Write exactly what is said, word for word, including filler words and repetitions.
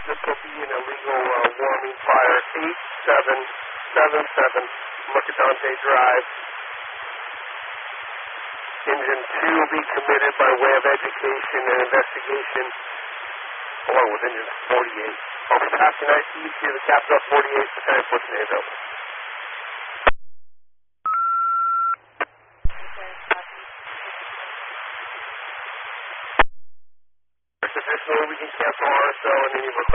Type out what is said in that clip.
this will be an illegal uh, warming fire, eight seven seven seven Mercadante Drive. Engine two will be committed by way of education and investigation, along with engine forty-eight. Over passing I C to the Capital forty-eight, the time for today, though. Additionally, we can cancel R S O and any request.